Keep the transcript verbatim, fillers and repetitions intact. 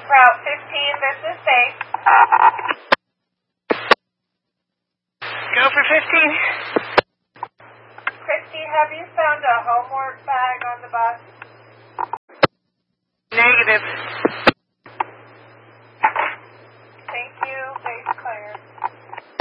Route fifteen, this is safe. Go for fifteen. Christy, have you found a homework bag on the bus? Negative.